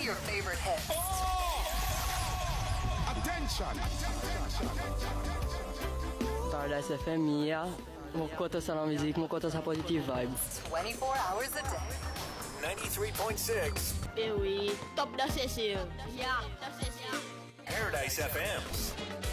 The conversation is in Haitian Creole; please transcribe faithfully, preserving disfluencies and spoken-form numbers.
your favorite hits. Oh! Attention! Paradise F M hier. Mon côté c'est la musique, mon côté c'est positive vibe. twenty-four hours a day. ninety-three point six. Eh oui, top da session. Yeah, top session. Paradise F M.